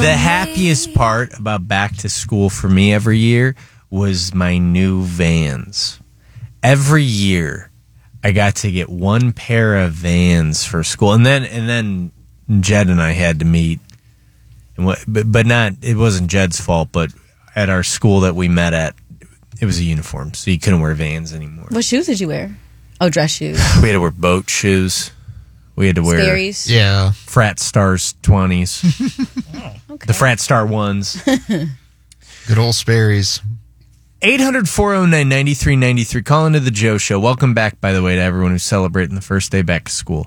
The happiest part about back to school for me every year was my new Vans. Every year, I got to get one pair of Vans for school, and then Jed and I had to meet. But not. It wasn't Jed's fault, but at our school that we met at, it was a uniform, so you couldn't wear Vans anymore. What shoes did you wear? Oh, dress shoes. We had to wear boat shoes. We had to wear Sperry's. Yeah. Frat Stars 20s. Okay. The Frat Star ones. Good old Sperry's. 800-409-9393. Call into the Joe Show. Welcome back, by the way, to everyone who's celebrating the first day back to school.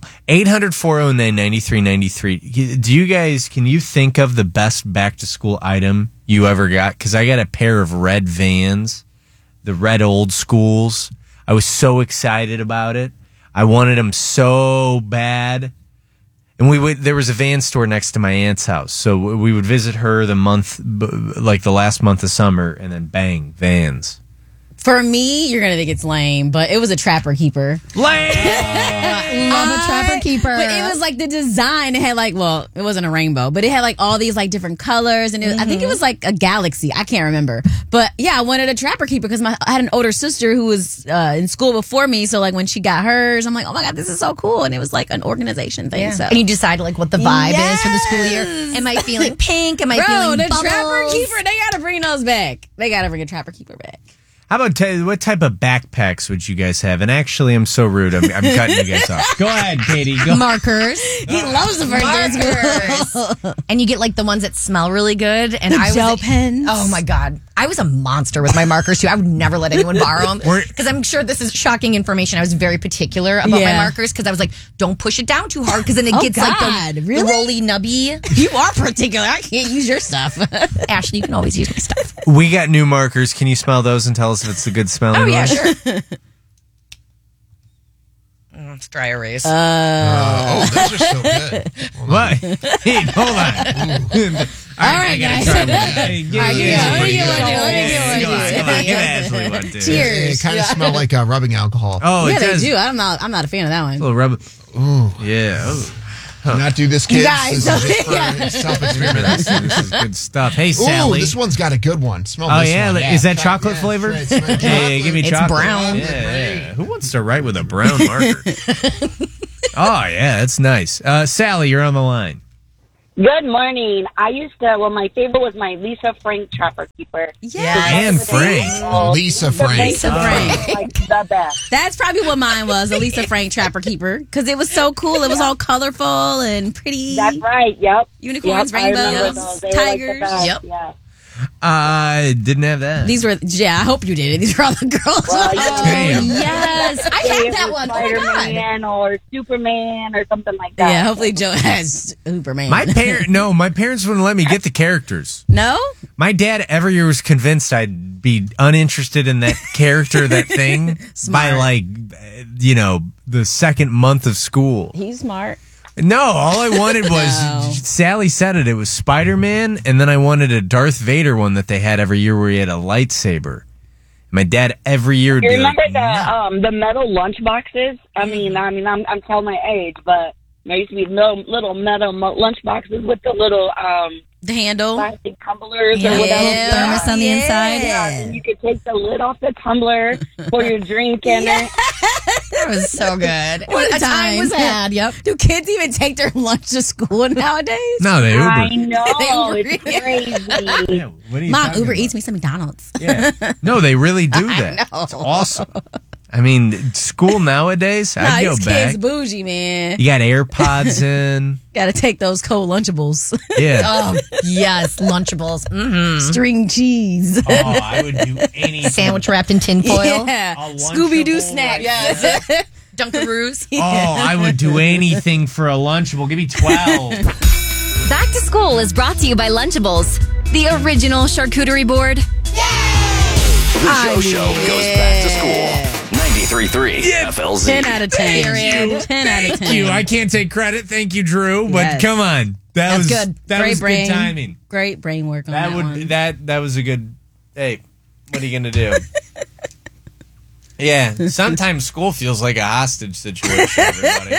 800-409-9393. Do you guys, can you think of the best back to school item you ever got? Because I got a pair of red Vans, the red old schools. I was so excited about it. I wanted them so bad. And there was a Vans store next to my aunt's house. So we would visit her the last month of summer, and then bang, Vans. For me, you're going to think it's lame, but it was a Trapper Keeper. Lame! Love a Trapper Keeper. But it was like the design. It had like, well, it wasn't a rainbow, but it had like all these like different colors. And I think it was like a galaxy. I can't remember. But yeah, I wanted a Trapper Keeper because I had an older sister who was in school before me. So like when she got hers, I'm like, oh my God, this is so cool. And it was like an organization thing. Yeah. So. And you decide like what the vibe is for the school year. Yes. Am I feeling pink? Am I feeling the bubbles? Trapper Keeper, they got to bring those back. They got to bring a Trapper Keeper back. How about what type of backpacks would you guys have? And actually, I'm so rude. I'm cutting you guys off. Go ahead, Katie. Go. Markers. He loves the first day of school. And you get like the ones that smell really good. And The gel pens. Oh my God. I was a monster with my markers too. I would never let anyone borrow them. Because I'm sure this is shocking information. I was very particular about my markers because I was like, don't push it down too hard because then it gets like the rolly nubby. You are particular. I can't use your stuff. Ashley, you can always use my stuff. We got new markers. Can you smell those and tell us if it's a good smelling one? Yeah, sure. It's dry erase. Those are so good. What? Hey, hold on. All right, guys. Let me get one, too. They kind of smell like rubbing alcohol. Oh, Yeah, it they does. do. I'm not a fan of that one. A little rub. Ooh. Yeah. Ooh. Do not do this, kids. guys, This is just for yeah. self-experiment. This is good stuff. Hey, Ooh, Sally. this one's got a good one. Smell Oh, this yeah? one. Is that chocolate flavored? That's right, it's Hey, give me It's chocolate. brown. Yeah. Who wants to write with a brown marker? Oh, yeah, that's nice. Sally, you're on the line. Good morning. My favorite was my Lisa Frank Trapper Keeper. And Frank. Lisa Frank. Lisa Frank. Like the best. That's probably what mine was, a Lisa Frank Trapper Keeper, because it was so cool. It was all colorful and pretty. That's right. Yep. Unicorns, Yep, I remember rainbows, those. They were tigers. Like the best. Yep. Yeah. I didn't have that. These were, I hope you did it. These were all the girls. Well, Damn. Yes. I had that one. Oh my God. Spider-Man or Superman or something like that. Yeah, hopefully Joe has Superman. My parents wouldn't let me get the characters. No? My dad every year was convinced I'd be uninterested in that character, that thing, by the second month of school. He's smart. No, all I wanted was, Sally said it was Spider-Man, and then I wanted a Darth Vader one that they had every year where he had a lightsaber. My dad every year would You be remember like, the metal lunch boxes? I'm telling my age, but there used to be little metal lunch boxes with the little The handle. plastic tumblers Yeah. or whatever. Thermos on the inside. Yeah, and you could take the lid off the tumbler for your drink in it. That was so good. What a time time. was had. Yep. Do kids even take their lunch to school nowadays? No, they I Uber. know, They it's crazy. Yeah, what are you Mom, talking Uber about? eats me some McDonald's. Yeah. No, they really do that. know. It's awesome. I mean, school nowadays, I'd go these back. kids bougie, man. You got AirPods in. Got to take those cold Lunchables. Yeah. Oh, yes. Lunchables. Mm-hmm. String cheese. Oh, I would do anything. Sandwich wrapped in tinfoil. Yeah. A Scooby Doo Lunchable, snacks. Yes. Dunkaroos. Oh, I would do anything for a Lunchable. Give me 12. Back to School is brought to you by Lunchables, the original charcuterie board. The Show goes back to school. 93.3 FLZ. 10 out of 10. Period. 10 out of 10. Thank you. I can't take credit. Thank you, Drew. But Yes. come on. That That's was good. That Great was brain. good timing. Great brain work on that, one. That was a good. Hey, what are you gonna do? Yeah, sometimes school feels like a hostage situation, everybody.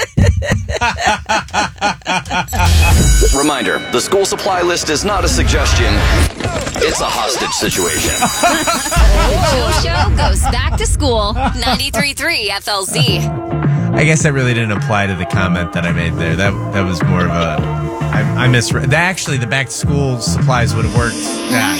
Reminder, the school supply list is not a suggestion. It's a hostage situation. Joe Show goes back to school. 93.3 FLZ. I guess that really didn't apply to the comment that I made there. That was more of a... I misread. Actually, the back to school supplies would have worked. Yeah,